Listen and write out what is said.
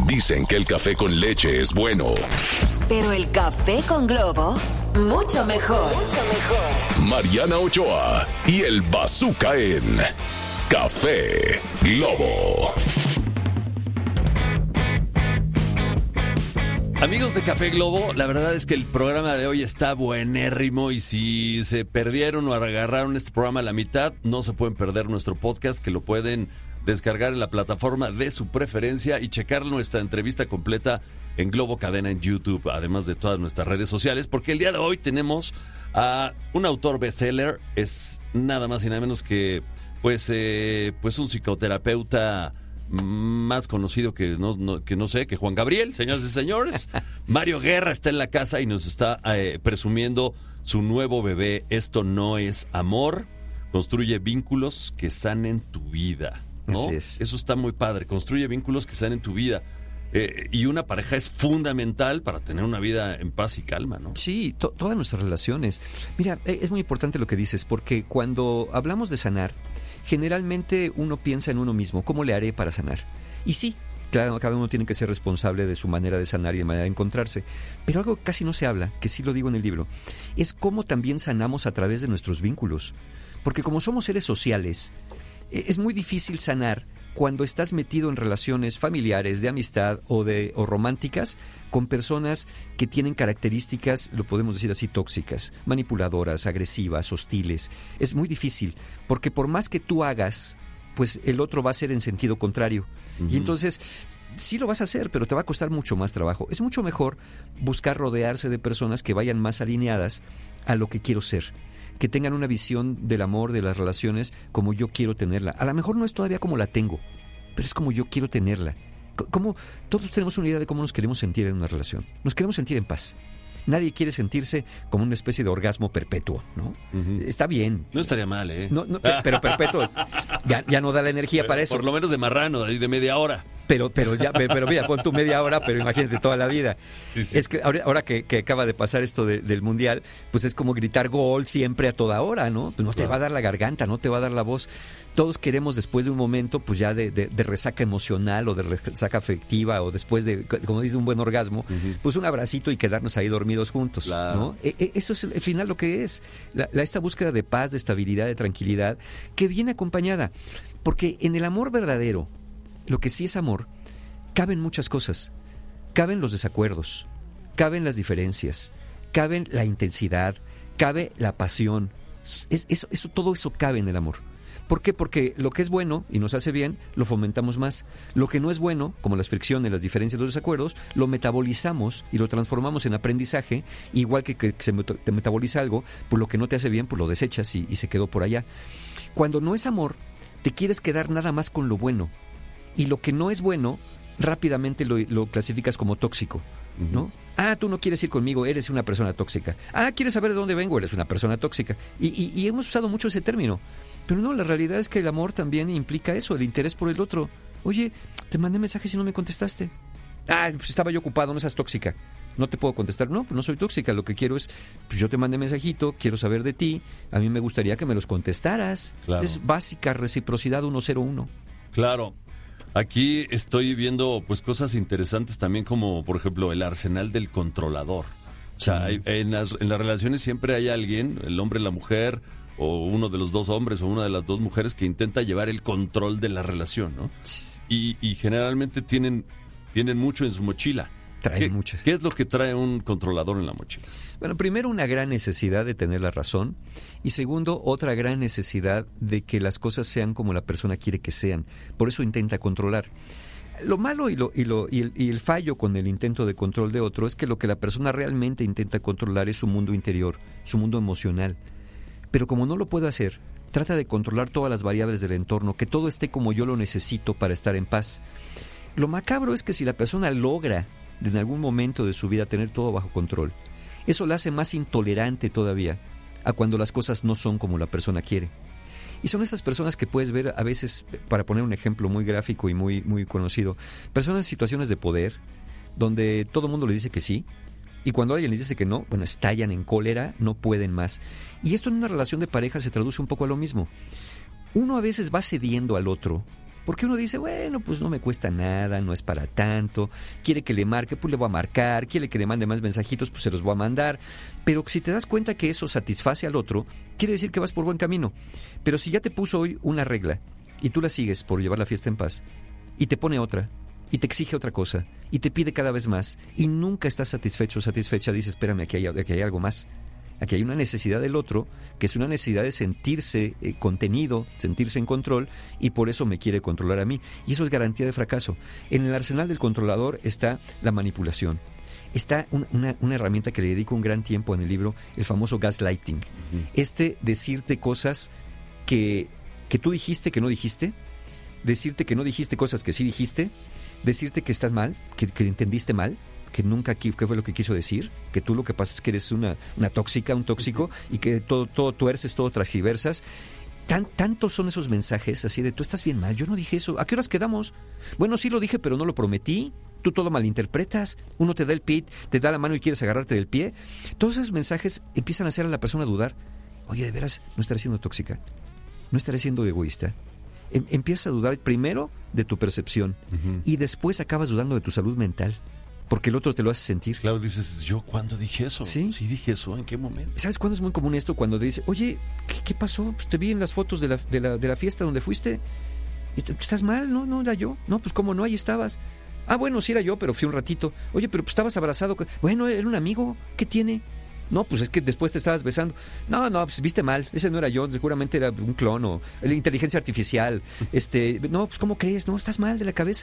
Dicen que el café con leche es bueno. Pero el café con Globo, mucho mejor. Mucho mejor. Mariana Ochoa y el Bazooka en Café Globo. Amigos de Café Globo, la verdad es que el programa de hoy está buenérrimo y si se perdieron o agarraron este programa a la mitad, no se pueden perder nuestro podcast, que lo pueden descargar en la plataforma de su preferencia y checar nuestra entrevista completa en Globo Cadena en YouTube, además de todas nuestras redes sociales, porque el día de hoy tenemos a un autor bestseller, es nada más y nada menos que pues un psicoterapeuta más conocido que Juan Gabriel, señoras y señores. Mario Guerra está en la casa y nos está presumiendo su nuevo bebé. Esto no es amor, construye vínculos que sanen tu vida, ¿no? Así es. Eso está muy padre, construye vínculos que sanen tu vida. Y una pareja es fundamental para tener una vida en paz y calma, ¿no? Sí, todas nuestras relaciones. Mira, es muy importante lo que dices, porque cuando hablamos de sanar, generalmente uno piensa en uno mismo, ¿cómo le haré para sanar? Y sí, claro, cada uno tiene que ser responsable de su manera de sanar y de manera de encontrarse. Pero algo que casi no se habla, que sí lo digo en el libro, es cómo también sanamos a través de nuestros vínculos. Porque como somos seres sociales, es muy difícil sanar cuando estás metido en relaciones familiares, de amistad o románticas con personas que tienen características, lo podemos decir así, tóxicas, manipuladoras, agresivas, hostiles. Es muy difícil, porque por más que tú hagas, pues el otro va a ser en sentido contrario. Uh-huh. Y entonces sí lo vas a hacer, pero te va a costar mucho más trabajo. Es mucho mejor buscar rodearse de personas que vayan más alineadas a lo que quiero ser, que tengan una visión del amor, de las relaciones, como yo quiero tenerla. A lo mejor no es todavía como la tengo, pero es como yo quiero tenerla. Como todos tenemos una idea de cómo nos queremos sentir en una relación. Nos queremos sentir en paz. Nadie quiere sentirse como una especie de orgasmo perpetuo, ¿no? Uh-huh. Está bien. No estaría mal, ¿eh? No, pero perpetuo ya no da la energía para eso. Por lo menos de marrano, de media hora. Pero mira, pon tu media hora, pero imagínate toda la vida. Sí. Es que ahora que acaba de pasar esto del Mundial, pues es como gritar gol siempre a toda hora, ¿no? Pues no te va a dar la garganta, no te va a dar la voz. Todos queremos después de un momento, pues ya de resaca emocional o de resaca afectiva o después de, como dice, un buen orgasmo, uh-huh, pues un abracito y quedarnos ahí dormidos juntos, claro, ¿no? Eso es el final lo que es. Esta búsqueda de paz, de estabilidad, de tranquilidad, que viene acompañada. Porque en el amor verdadero, lo que sí es amor, caben muchas cosas. Caben los desacuerdos, caben las diferencias, caben la intensidad, cabe la pasión. Todo eso cabe en el amor. ¿Por qué? Porque lo que es bueno y nos hace bien, lo fomentamos más. Lo que no es bueno, como las fricciones, las diferencias, los desacuerdos, lo metabolizamos y lo transformamos en aprendizaje. Igual que se te metaboliza algo, pues lo que no te hace bien, pues lo desechas y se quedó por allá. Cuando no es amor, te quieres quedar nada más con lo bueno. Y lo que no es bueno, rápidamente lo clasificas como tóxico, ¿no? Ah, tú no quieres ir conmigo, eres una persona tóxica. Ah, ¿quieres saber de dónde vengo? Eres una persona tóxica. Y hemos usado mucho ese término. Pero no, la realidad es que el amor también implica eso, el interés por el otro. Oye, te mandé mensajes y no me contestaste. Ah, pues estaba yo ocupado, no seas tóxica. No te puedo contestar. No, pues no soy tóxica. Lo que quiero es, pues yo te mandé mensajito, quiero saber de ti. A mí me gustaría que me los contestaras. Claro. Es básica reciprocidad 101. Claro. Aquí estoy viendo pues cosas interesantes también, como por ejemplo el arsenal del controlador. O sea, en las relaciones siempre hay alguien, el hombre, la mujer, o uno de los dos hombres o una de las dos mujeres, que intenta llevar el control de la relación, ¿no? Y generalmente tienen mucho en su mochila. Traen muchas. ¿Qué es lo que trae un controlador en la mochila? Bueno, primero, una gran necesidad de tener la razón, y segundo, otra gran necesidad de que las cosas sean como la persona quiere que sean. Por eso intenta controlar. Lo malo y el fallo con el intento de control de otro es que lo que la persona realmente intenta controlar es su mundo interior, su mundo emocional. Pero como no lo puede hacer, trata de controlar todas las variables del entorno, que todo esté como yo lo necesito para estar en paz. Lo macabro es que si la persona logra en algún momento de su vida tener todo bajo control, eso la hace más intolerante todavía a cuando las cosas no son como la persona quiere. Y son esas personas que puedes ver a veces, para poner un ejemplo muy gráfico y muy, muy conocido, personas en situaciones de poder, donde todo el mundo les dice que sí, y cuando alguien les dice que no, bueno, estallan en cólera, no pueden más. Y esto en una relación de pareja se traduce un poco a lo mismo. Uno a veces va cediendo al otro Porque uno dice, bueno, pues no me cuesta nada, no es para tanto. Quiere que le marque, pues le voy a marcar. Quiere que le mande más mensajitos, pues se los voy a mandar. Pero si te das cuenta que eso satisface al otro, quiere decir que vas por buen camino. Pero si ya te puso hoy una regla y tú la sigues por llevar la fiesta en paz, y te pone otra, y te exige otra cosa, y te pide cada vez más, y nunca estás satisfecho o satisfecha, dices, espérame, aquí hay algo más. Aquí hay una necesidad del otro, que es una necesidad de sentirse contenido, sentirse en control, y por eso me quiere controlar a mí. Y eso es garantía de fracaso. En el arsenal del controlador está la manipulación. Está una herramienta que le dedico un gran tiempo en el libro, el famoso gaslighting. Decirte cosas que tú dijiste que no dijiste, decirte que no dijiste cosas que sí dijiste, decirte que estás mal, que entendiste mal, que nunca qué fue lo que quiso decir, que tú lo que pasa es que eres una tóxica, un tóxico, y que todo tuerces, todo transgiversas. Tantos son esos mensajes así de, tú estás bien mal, yo no dije eso, ¿a qué horas quedamos? Bueno, sí lo dije, pero no lo prometí. Tú todo malinterpretas, uno te da el pie, te da la mano y quieres agarrarte del pie. Todos esos mensajes empiezan a hacer a la persona dudar. Oye, de veras, ¿no estaré siendo tóxica? ¿No estaré siendo egoísta? Empiezas a dudar primero de tu percepción y después acabas dudando de tu salud mental, porque el otro te lo hace sentir. Claro, dices, ¿yo cuándo dije eso? Sí dije eso, ¿en qué momento? ¿Sabes cuándo es muy común esto? Cuando te dice, oye, ¿qué pasó? Pues te vi en las fotos de la fiesta donde fuiste. ¿Estás mal? No era yo. No, pues cómo no, ahí estabas. Ah, bueno, sí era yo, pero fui un ratito. Oye, pero pues estabas abrazado. Bueno, era un amigo. ¿Qué tiene? No, pues es que después te estabas besando. No, pues viste mal. Ese no era yo. Seguramente era un clon o la inteligencia artificial. No, pues ¿cómo crees? No, estás mal de la cabeza.